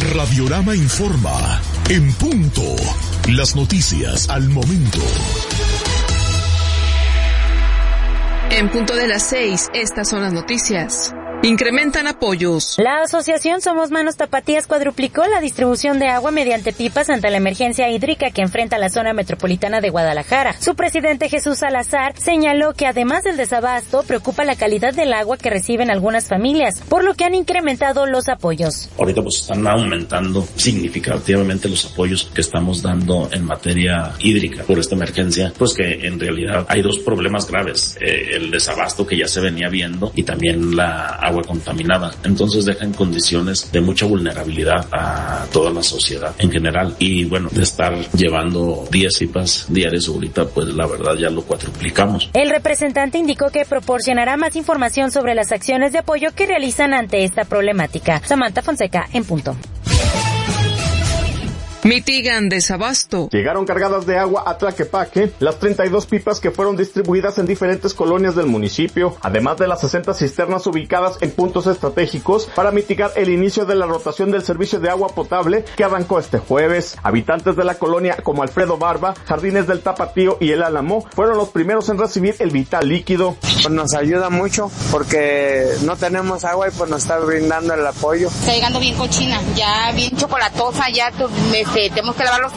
Radiorama informa. En punto. Las noticias al momento. En punto de las 6, estas son las noticias. Incrementan apoyos. La asociación Somos Manos Tapatías cuadruplicó la distribución de agua mediante pipas ante la emergencia hídrica que enfrenta la zona metropolitana de Guadalajara. Su presidente Jesús Salazar señaló que además del desabasto, preocupa la calidad del agua que reciben algunas familias, por lo que han incrementado los apoyos. Ahorita pues están aumentando significativamente los apoyos que estamos dando en materia hídrica por esta emergencia, pues que en realidad hay dos problemas graves, el desabasto que ya se venía viendo y también la agua contaminada. Entonces dejan condiciones de mucha vulnerabilidad a toda la sociedad en general. Y bueno, de estar llevando 10 pipas diarias ahorita, pues la verdad ya lo cuatruplicamos. El representante indicó que proporcionará más información sobre las acciones de apoyo que realizan ante esta problemática. Samantha Fonseca, en punto. Mitigan desabasto. Llegaron cargadas de agua a Tlaquepaque las 32 pipas que fueron distribuidas en diferentes colonias del municipio, además de las 60 cisternas ubicadas en puntos estratégicos para mitigar el inicio de la rotación del servicio de agua potable que arrancó este jueves. Habitantes de la colonia como Alfredo Barba, Jardines del Tapatío y El Álamo fueron los primeros en recibir el vital líquido. Pues nos ayuda mucho porque no tenemos agua y pues nos está brindando el apoyo. Está llegando bien cochina, ya bien chocolatosa, ya tenemos que lavar los